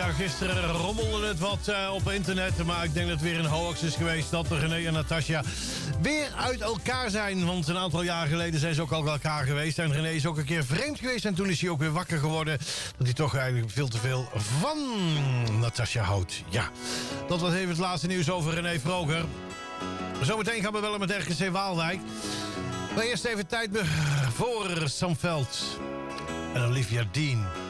Ja, gisteren rommelde het wat op internet. Maar ik denk dat het weer een hoax is geweest dat René en Natasja weer uit elkaar zijn. Want een aantal jaar geleden zijn ze ook al bij elkaar geweest. En René is ook een keer vreemd geweest. En toen is hij ook weer wakker geworden. Dat hij toch eigenlijk veel te veel van Natasja houdt. Ja, dat was even het laatste nieuws over René Vroger. Zometeen gaan we bellen met RKC Waalwijk. Maar eerst even tijd voor Sam Veld en Olivia Dean.